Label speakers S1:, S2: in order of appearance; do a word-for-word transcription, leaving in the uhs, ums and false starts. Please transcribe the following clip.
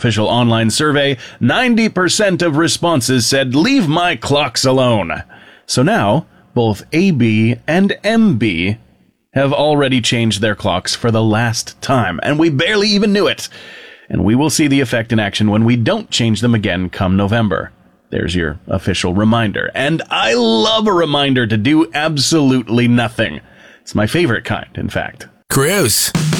S1: official online survey, ninety percent of responses said, "Leave my clocks alone." So now, both A B and M B have already changed their clocks for the last time, and we barely even knew it. And we will see the effect in action when we don't change them again come November. There's your official reminder. And I love a reminder to do absolutely nothing. It's my favorite kind, in fact.
S2: Cruise.